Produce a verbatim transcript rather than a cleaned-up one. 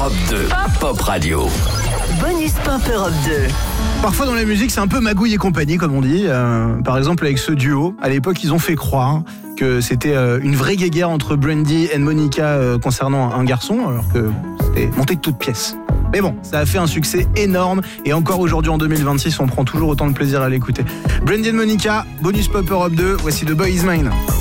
Europe deux, Pop Radio. Bonus Pop Europe deux. Parfois dans la musique, c'est un peu magouille et compagnie, comme on dit. Euh, par exemple, avec ce duo, à l'époque, ils ont fait croire que c'était euh, une vraie guéguerre entre Brandy et Monica euh, concernant un garçon, alors que c'était monté de toutes pièces. Mais bon, ça a fait un succès énorme et encore aujourd'hui en deux mille vingt-six, on prend toujours autant de plaisir à l'écouter. Brandy et Monica, Bonus Pop Europe deux, voici The Boy Is Mine.